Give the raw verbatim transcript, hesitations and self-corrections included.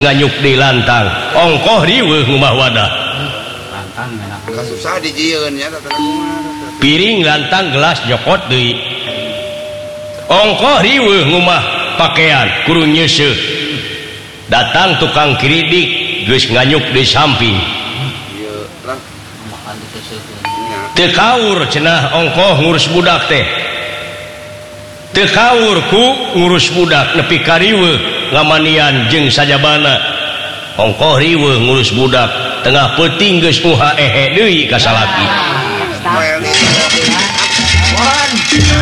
nganyuk di lantang ongkoh riweuh ngumah wadah susah dijieun nya piring lantang gelas jokot deui ongkoh riweuh ngumah pakaian kudu nyeuseuh datang tukang kiridik geus nganyuk di samping teu kaur cenah ongkoh ngurus budak teh teu kaur ku ngurus budak nepi ka riweuh ngamanian jeung sajabana ongkoh riweuh ngurus budak tengah peuting geus uha ehe deui ka salaki